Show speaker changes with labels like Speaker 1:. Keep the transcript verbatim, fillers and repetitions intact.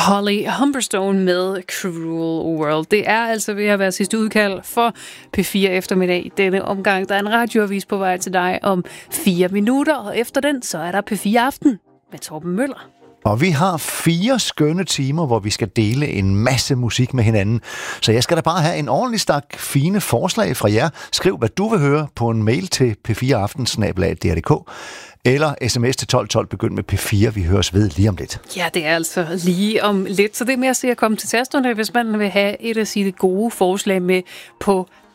Speaker 1: Holly Humberstone med Cruel World. Det er altså ved at være sidste udkald for P fire eftermiddag i denne omgang. Der er en radioavis på vej til dig om fire minutter, og efter den, så er der P fire Aften med Torben Møller.
Speaker 2: Og vi har fire skønne timer, hvor vi skal dele en masse musik med hinanden. Så jeg skal da bare have en ordentlig stak fine forslag fra jer. Skriv, hvad du vil høre på en mail til p fire aften snabel-a d r punktum d k eller sms til tolv tolv, begynd med P fire. Vi høres ved lige om lidt.
Speaker 1: Ja, det er altså lige om lidt. Så det er med at se at komme til tasterne, hvis man vil have et af sine gode forslag med på